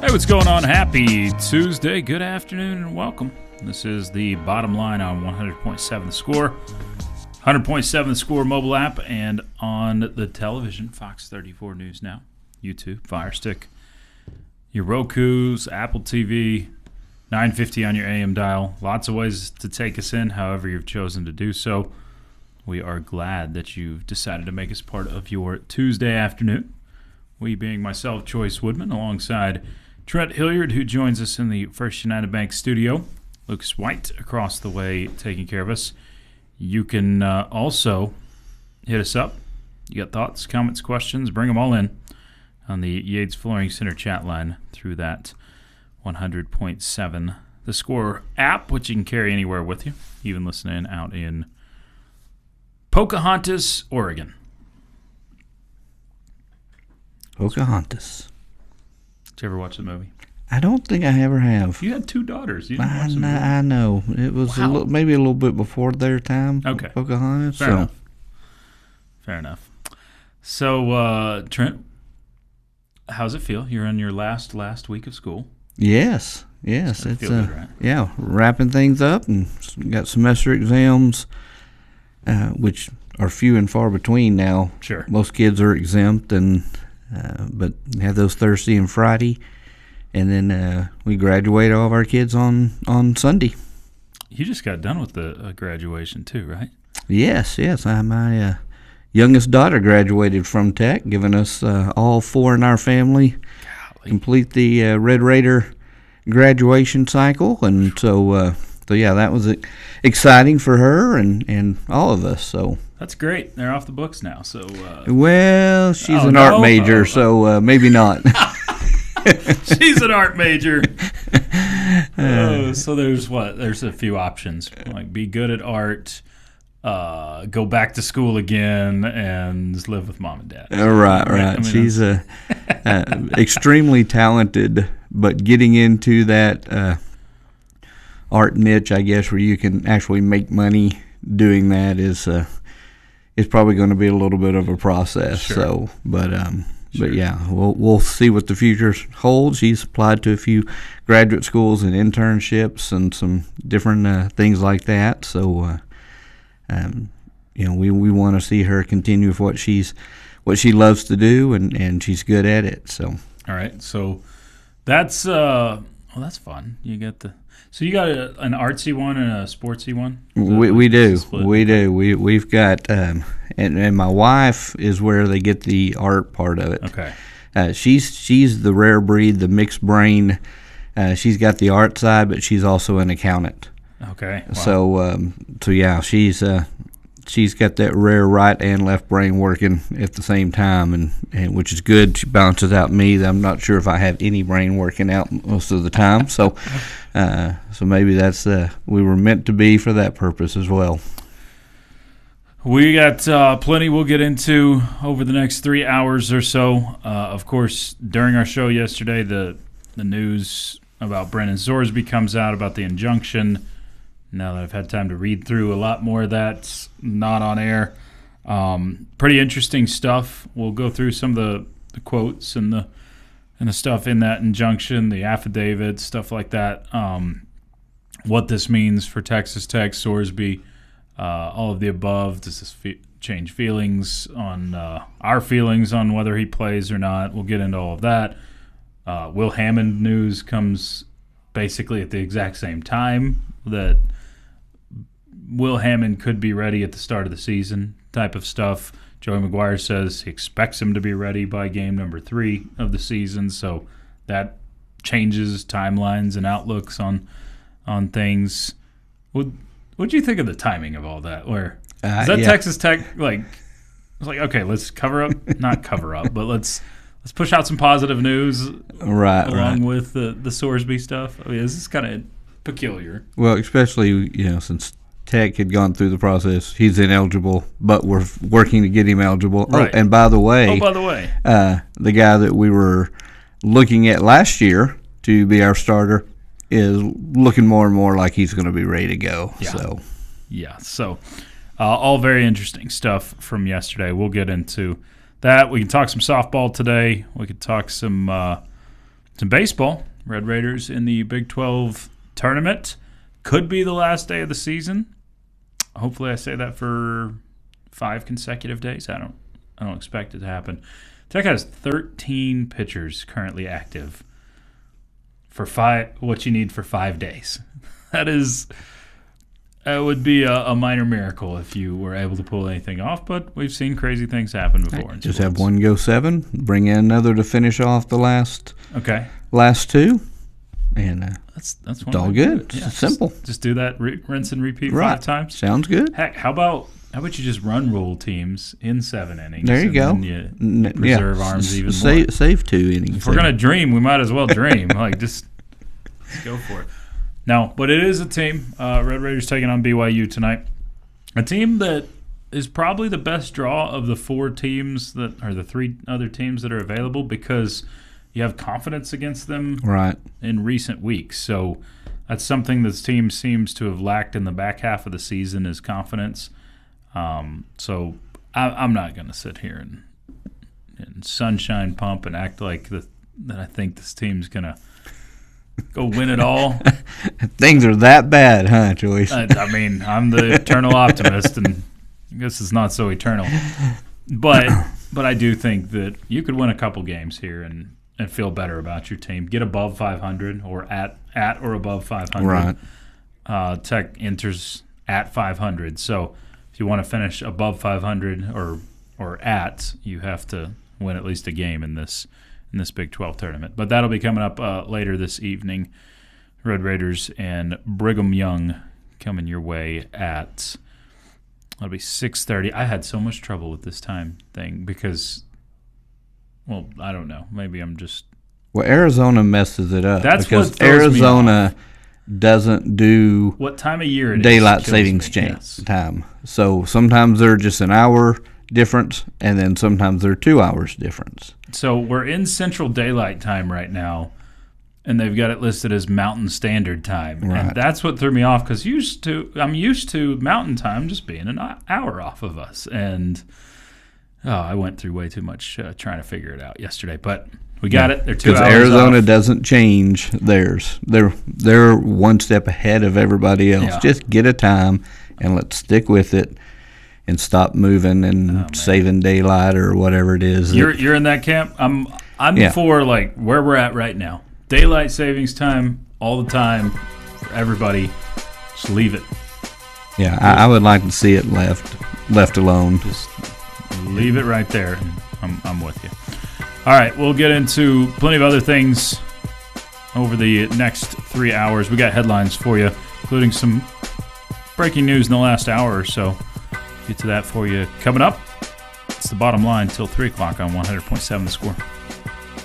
Hey, what's going on? Happy Tuesday. Good afternoon and welcome. This is the Bottom Line on 100.7 The Score, 100.7 The Score mobile app, and on the television, Fox 34 News Now, YouTube, Fire Stick, your Roku's, Apple TV, 950 on your AM dial. Lots of ways to take us in, however you've chosen to do so. We are glad that you've decided to make us part of your Tuesday afternoon. We being myself, Choice Woodman, alongside Trent Hilliard, who joins us in the First United Bank studio. Lucas White across the way taking care of us. You can also hit us up. You got thoughts, comments, questions, bring them all in on the Yates Flooring Center chat line through that 100.7 The Score app, which you can carry anywhere with you, even listening out in Pocahontas, Oregon. Pocahontas. Did you ever watch the movie? I don't think I ever have. You had two daughters. You didn't watch the movie? I know. It was maybe a little bit before their time. Okay. Pocahontas. Fair enough. So, Trent, how's it feel? You're in your last week of school. Yes. It's It's good, right? Yeah, wrapping things up and got semester exams, which are few and far between now. Sure. Most kids are exempt, and but have those Thursday and Friday, and then we graduate all of our kids on Sunday. You just got done with the graduation too, right? Yes. My youngest daughter graduated from Tech, giving us all four in our family complete the Red Raider graduation cycle, and so yeah, that was exciting for her and all of us. So that's great. They're off the books now. So well, she's an art major, so maybe not. She's an art major. So there's a few options, like be good at art, go back to school again, and live with mom and dad. Right. I mean, she's extremely talented, but getting into that art niche, I guess, where you can actually make money doing that is probably going to be a little bit of a process. Sure. So, but yeah, we'll see what the future holds. She's applied to a few graduate schools and internships and some different things like that. So, we want to see her continue with what she loves to do, and she's good at it. So, all right, so that's that's fun. You got an artsy one and a sportsy one. We do. We've got and my wife is where they get the art part of it. Okay. She's the rare breed, the mixed brain. She's got the art side, but she's also an accountant. Okay. Wow. So yeah, she's got that rare right and left brain working at the same time, and which is good. She balances out me. I'm not sure if I have any brain working out most of the time. So maybe that's we were meant to be for that purpose as well. We got plenty we'll get into over the next 3 hours or so. Of course, during our show yesterday, the news about Brennan Zorsby comes out about the injunction. Now that I've had time to read through a lot more of that, not on air. Pretty interesting stuff. We'll go through some of the quotes and the stuff in that injunction, the affidavit, stuff like that. What this means for Texas Tech, Zorsby, all of the above. Does this change feelings on our feelings on whether he plays or not? We'll get into all of that. Will Hammond news comes basically at the exact same time that Will Hammond could be ready at the start of the season type of stuff. Joey McGuire says he expects him to be ready by game number 3 of the season, so that changes timelines and outlooks on things. What do you think of the timing of all that? Where is that? Yeah. Texas Tech it's like, okay, let's not cover up, but let's push out some positive news along with the Zorsby stuff. I mean, this is kind of peculiar. Well, especially since Tech had gone through the process, he's ineligible, but we're working to get him eligible. Right. Oh, and by the way, the guy that we were looking at last year to be our starter is looking more and more like he's going to be ready to go. Yeah. So all very interesting stuff from yesterday. We'll get into that. We can talk some softball today. We could talk some To baseball, Red Raiders in the Big 12 tournament. Could be the last day of the season. Hopefully I say that for 5 consecutive days. I don't expect it to happen. Tech has 13 pitchers currently active for what you need for 5 days. That would be a minor miracle if you were able to pull anything off, but we've seen crazy things happen before. Just have one go 7, bring in another to finish off the last 2, and that's it's all good. Yeah, it's simple. Just do that, rinse and repeat right. 5 times. Sounds good. Heck, how about you just run rule teams in 7 innings? There you go. You preserve arms even more. Save 2 innings. If we're gonna dream, we might as well dream. Just go for it. No, but it is a team. Red Raiders taking on BYU tonight. A team that is probably the best draw of the 4 teams that are the 3 other teams that are available because you have confidence against them in recent weeks. So that's something this team seems to have lacked in the back half of the season is confidence. So I'm not going to sit here and sunshine pump and act like that I think this team's going to go win it all. Things are that bad, huh, Joyce? I mean, I'm the eternal optimist, and I guess it's not so eternal. But I do think that you could win a couple games here and feel better about your team. Get above 500 or at or above 500. Right. Tech enters at 500. So if you want to finish above 500 or at, you have to win at least a game in this Big 12 tournament. But that'll be coming up later this evening. Red Raiders and Brigham Young coming your way at, that'll be 6:30. I had so much trouble with this time thing because, well, I don't know. Maybe I'm just... Well, Arizona messes it up. That's because what throws Arizona doesn't do what time of year it is. Daylight savings time. So sometimes they're just an hour difference, and then sometimes they're 2 hours difference. So we're in Central Daylight Time right now, and they've got it listed as Mountain Standard Time. Right. And that's what threw me off because I'm used to Mountain Time just being an hour off of us. And I went through way too much trying to figure it out yesterday. But we got it. They're 2 hours off. Because Arizona doesn't change theirs. They're one step ahead of everybody else. Yeah. Just get a time and let's stick with it. And stop moving and saving daylight or whatever it is. You're in that camp. I'm for like where we're at right now. Daylight savings time all the time for everybody. Just leave it. Yeah, I would like to see it left alone. Just leave it right there. I'm with you. All right, we'll get into plenty of other things over the next 3 hours. We got headlines for you, including some breaking news in the last hour or so. Get to that for you coming up. It's the bottom line till 3 o'clock on 100.7 The Score.